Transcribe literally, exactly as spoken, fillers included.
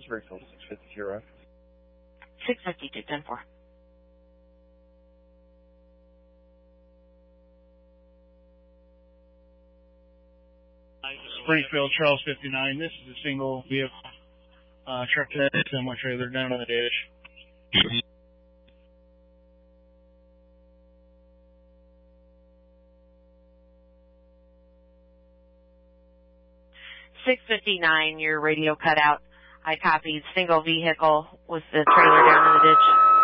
Springfield six fifty to your right. six fifty to ten four. Springfield, Charles fifty-nine. This is a single vehicle uh, truck and semi-trailer down on the ditch. six fifty-nine, your radio cut out. I copied single vehicle with the trailer down in the ditch.